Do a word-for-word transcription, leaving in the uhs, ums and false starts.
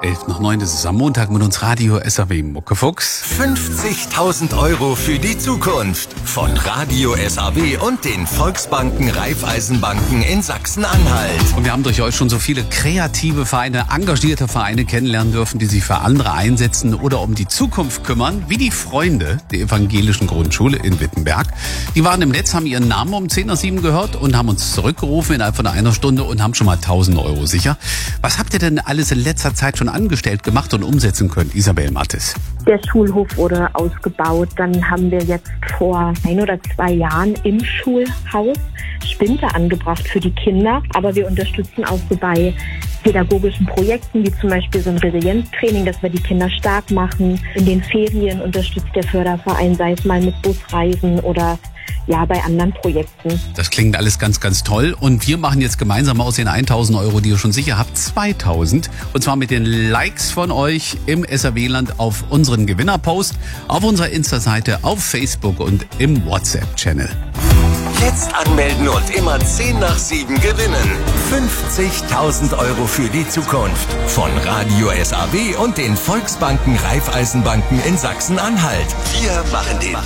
elf nach neun, das ist am Montag mit uns Radio S A W Muckefuchs. fünfzigtausend Euro für die Zukunft von Radio S A W und den Volksbanken Raiffeisenbanken in Sachsen-Anhalt. Und wir haben durch euch schon so viele kreative Vereine, engagierte Vereine kennenlernen dürfen, die sich für andere einsetzen oder um die Zukunft kümmern, wie die Freunde der evangelischen Grundschule in Wittenberg. Die waren im Netz, haben ihren Namen um zehn nach sieben gehört und haben uns zurückgerufen innerhalb von einer Stunde und haben schon mal tausend Euro sicher. Was habt ihr denn alles in letzter Zeit schon angestellt, gemacht und umsetzen können, Isabel Mattes? Der Schulhof wurde ausgebaut. Dann haben wir jetzt vor ein oder zwei Jahren im Schulhaus Spinte angebracht für die Kinder. Aber wir unterstützen auch so bei pädagogischen Projekten, wie zum Beispiel so ein Resilienztraining, dass wir die Kinder stark machen. In den Ferien unterstützt der Förderverein, sei es mal mit Busreisen oder ja, bei anderen Projekten. Das klingt alles ganz, ganz toll. Und wir machen jetzt gemeinsam aus den tausend Euro, die ihr schon sicher habt, zweitausend. Und zwar mit den Likes von euch im S A W-Land auf unseren Gewinnerpost, auf unserer Insta-Seite, auf Facebook und im WhatsApp-Channel. Jetzt anmelden und immer zehn nach sieben gewinnen. fünfzigtausend Euro für die Zukunft von Radio S A W und den Volksbanken Raiffeisenbanken in Sachsen-Anhalt. Wir machen den